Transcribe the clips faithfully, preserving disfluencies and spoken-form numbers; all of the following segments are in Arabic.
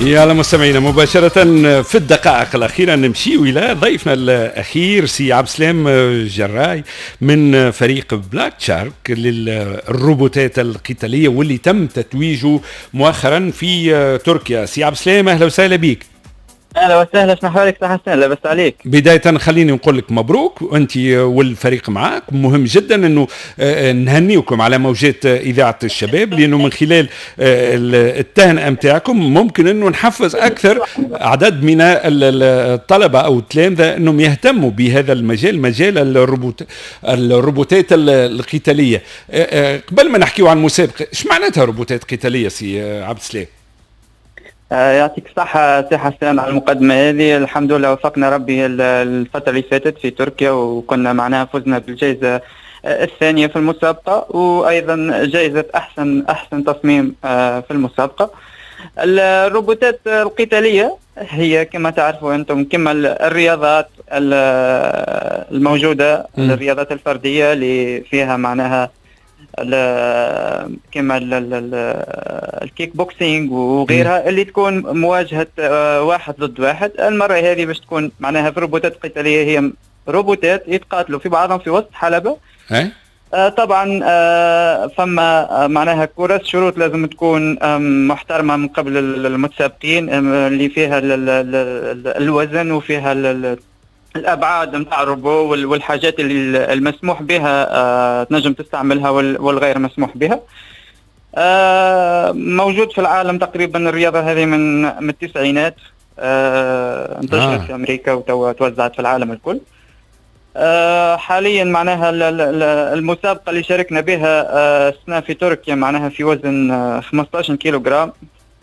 يلا مستمعينا مباشرة في الدقائق الأخيرة نمشيو إلى ضيفنا الأخير سي عبد السلام جراي من فريق بلاك شارك للروبوتات القتالية واللي تم تتويجه مؤخرا في تركيا. سي عبد السلام أهلا وسهلا بك. اهلا وسهلا، اسمح لك تحسن لاباس عليك. بداية خليني نقول لك مبروك وانت والفريق معاك، مهم جدا انه نهنيكم على موجات اذاعة الشباب، لانه من خلال التهنئة نتاعكم ممكن انه نحفز اكثر عدد من الطلبة او التلامذة انهم يهتموا بهذا المجال، مجال الروبوت الروبوتات القتالية. قبل ما نحكيو عن المسابقة، ايش معناتها روبوتات قتالية سي عبد السلام؟ يعطيك الصحة سي حسن على المقدمة هذه. الحمد لله وفقنا ربي الفترة اللي فاتت في تركيا، وكنا معناها فزنا بالجائزة الثانية في المسابقة، وأيضا جائزة أحسن أحسن تصميم في المسابقة. الروبوتات القتالية هي كما تعرفوا أنتم كما الرياضات الموجودة، الرياضات الفردية اللي فيها معناها كما الكيك بوكسينج وغيرها اللي تكون مواجهة واحد ضد واحد. المرة هذه باش تكون معناها في روبوتات قتالية، هي روبوتات يتقاتلوا في بعضهم في وسط حلبة. آه طبعا آه فما معناها كورس شروط لازم تكون محترمة من قبل المتسابقين، اللي فيها الوزن وفيها الابعاد نتاع الروبو والحاجات اللي المسموح بها آه تنجم تستعملها والغير مسموح بها. آه موجود في العالم تقريبا الرياضه هذه من من التسعينات، آه انتشرت آه. في امريكا وتوزعت في العالم الكل. آه حاليا معناها المسابقه اللي شاركنا بها آه السنه في تركيا معناها في وزن آه خمسة عشر كيلو جرام.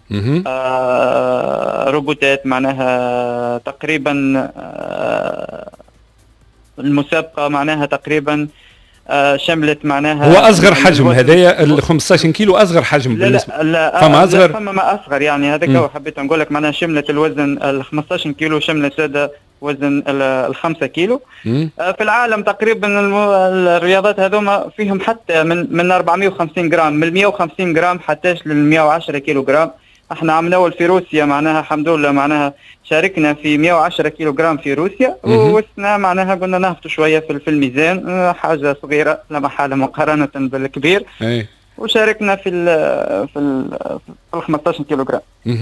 آه روبوتات معناها تقريبا آه المسابقة معناها تقريبا آه شملت معناها هو أصغر حجم هذايا ال خمسة عشر كيلو أصغر حجم لا لا, لا فما أصغر فما ما أصغر يعني هذاك هو حبيت نقول لك معناها شملت الوزن ال خمسة عشر كيلو، شملت هذا وزن ال خمسة كيلو. آه في العالم تقريبا الرياضات هذوما فيهم حتى من من أربعمائة وخمسين جرام، من مائة وخمسين جرام حتى لل مائة وعشرة كيلو جرام. احنا عملنا في روسيا معناها الحمد لله معناها شاركنا في مائة وعشرة كيلو جرام في روسيا، والسنه معناها قلنا نهبطوا شويه في الميزان، حاجه صغيره لا محاله مقارنه بالكبير. أي. وشاركنا في ال في ال في خمسة عشر كيلو جرام.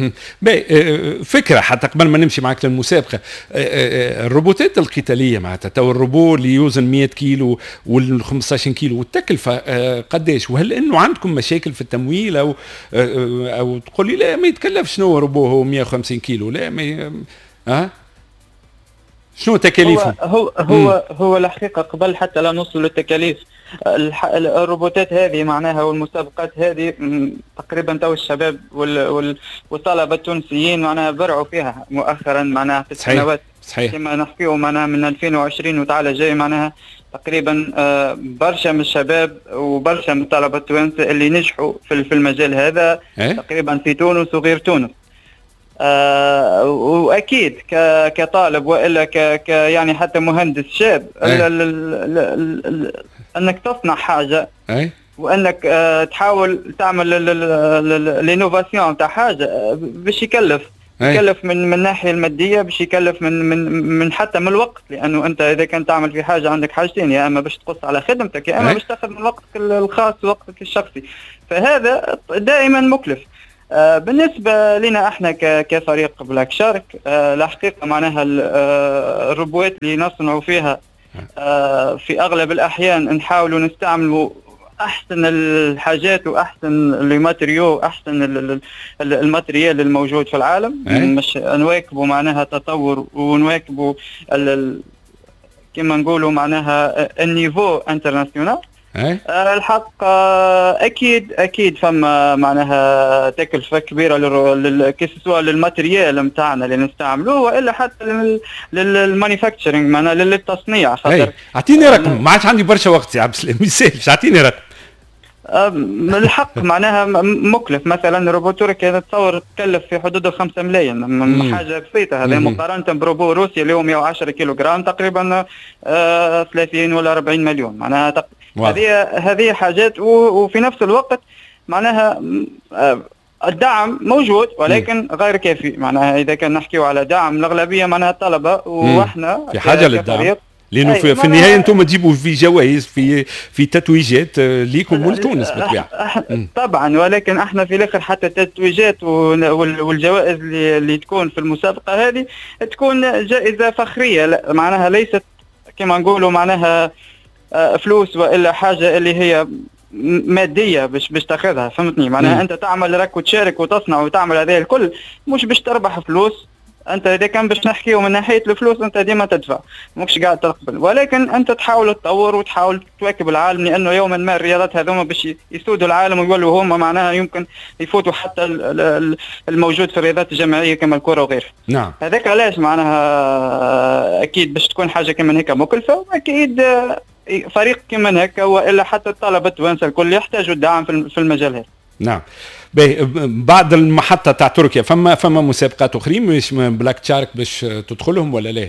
فكره حتى قبل ما نمشي معك للمسابقه، الروبوتات القتاليه معناتها تو الروبو اللي يوزن مئة كيلو وال خمسة عشر كيلو، والتكلفه قداش؟ وهل انه عندكم مشاكل في التمويل او او تقول لي لا ما يتكلف شنو روبو هو مئة وخمسين كيلو؟ لا ما ها شنو تكاليفه؟ هو هو هو, هو الحقيقه قبل حتى لا نوصل للتكاليف، الروبوتات هذه معناها والمسابقات هذه تقريبا تو الشباب والطلبه التونسيين معناها برعوا فيها مؤخرا معناها في السنوات. صحيح. كما نحكيو معناها من ألفين وعشرين وتعالى جاي معناها تقريبا برشا من الشباب وبرشا من الطلبه التوانسه اللي نجحوا في المجال هذا. أه؟ تقريبا في تونس وغير تونس. آه واكيد كطالب والا ك يعني حتى مهندس شاب أي. ال ال ال انك تصنع حاجه أي. وانك آه تحاول تعمل الانوفاسيون تاع حاجه باش يكلف أي. يكلف من من الناحيه الماديه، باش يكلف من من من حتى من الوقت، لانه انت اذا كنت تعمل في حاجه عندك حاجتين، يا اما باش تقص على خدمتك يا اما باش تاخذ من وقتك الخاص ووقتك الشخصي، فهذا دائما مكلف. آه بالنسبة لنا احنا كفريق بلاك شارك، آه الحقيقة معناها آه الروبوات اللي نصنعوا فيها آه في اغلب الاحيان نحاولوا نستعملوا احسن الحاجات واحسن الماتريو، احسن الماتريال الموجود في العالم، مش نواكبوا معناها تطور ونواكبوا كما نقولوا معناها النيفو انترناسيونال. أه الحق اكيد اكيد فما معناها تكلفه كبيره سواء للماتريال نتاعنا اللي نستعملوه والا حتى للمانيفاكتشرنج معناها للتصنيع. خاطر اعطيني رقم، ما عادش عندي برشا وقت يا عبد السلام، ما يسالش، اعطيني رقم. الحق معناها مكلف، مثلا روبوتور كانت تصور تكلف في حدود الخمسة ملايين، من حاجه بسيطه هذا مقارنه بروبو روسيا اللي هو مئة وعشرة كيلو جرام تقريبا آه ثلاثين ولا أربعين مليون معناها تق... هذه هذه حاجات، وفي نفس الوقت معناها الدعم موجود ولكن غير كافي، معناها اذا كان نحكيو على دعم الاغلبيه معناها الطلبه، واحنا في حاجه للدعم، لانه في, في النهايه انتم تجيبوا في جوائز في في تتويجات ليكم ولتونس بالطبيعه. طبعا، ولكن احنا في الاخر حتى التتويجات والجوائز اللي, اللي تكون في المسابقه هذه تكون جائزه فخريه، معناها ليست كما نقولوا معناها فلوس والا حاجه اللي هي ماديه باش باش تاخذها، فهمتني؟ معناها انت تعمل راك وتشارك وتصنع وتعمل هذا الكل مش باش تربح فلوس. انت اذا كان باش نحكيو من ناحيه الفلوس انت ديما تدفع، ماكش قاعد تقبل، ولكن انت تحاول تطور وتحاول تواكب العالم، لانه يوما ما الرياضات هذوما باش يسودوا العالم ويولوا هما معناها يمكن يفوتوا حتى الموجود في الرياضات الجماعيه كما الكره وغيرها. نعم. هذاك علاش معناها اكيد باش تكون حاجه كما هيك مكلفه، واكيد فريق كما هكا والا حتى الطلبه التوانسه الكل يحتاجوا الدعم في المجال هذا. نعم. بعد المحطه تاع تركيا فما فما مسابقات اخرين مش بلاك تشارك باش تدخلهم ولا لا؟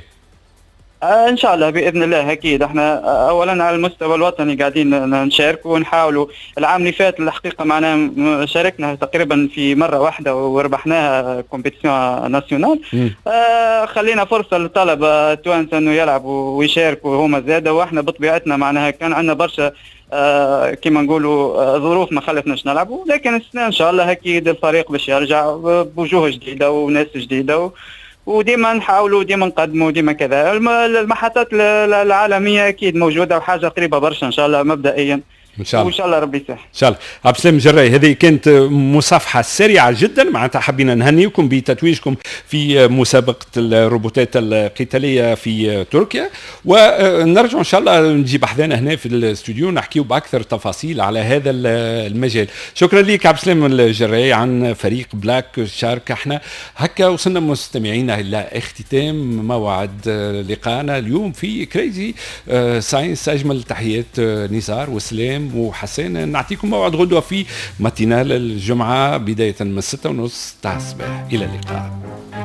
آه ان شاء الله باذن الله. اكيد احنا اولا على المستوى الوطني قاعدين نشاركوا ونحاولوا. العام اللي فات الحقيقه معنا شاركنا تقريبا في مره واحده وربحناها كومبيتيسيون ناسيونال. آه خلينا فرصه للطلبه التوانسه انه يلعبوا ويشاركوا هما زاده، واحنا بطبيعتنا معناها كان عندنا برشا آه كما نقولوا آه ظروف ما خلتناش نلعبوا، لكن السنه ان شاء الله اكيد الفريق باش يرجع بوجوه جديده وناس جديده و وديما نحاولوا ديما نقدموا ديما كذا. المحطات العالميه اكيد موجوده وحاجه قريبه برشا ان شاء الله مبدئيا ان شاء الله، وان شاء الله ربي يسهل ان شاء الله. عبد السلام الجراي، هذه كانت مصافحه سريعه جدا، معناتها حبينا نهنيكم بتتويجكم في مسابقه الروبوتات القتاليه في تركيا، ونرجع ان شاء الله نجيب حذانا هنا في الاستوديو نحكيو باكثر تفاصيل على هذا المجال. شكرا لك عبد السلام الجراي عن فريق بلاك شارك. احنا هكا وصلنا مستمعينا الى اختتام موعد لقائنا اليوم في كريزي ساينس. اجمل تحيات نزار وسلام وحسين. نعطيكم موعد غدوة في ماتينال الجمعة بداية من ستة ونص تاع الصباح. إلى اللقاء.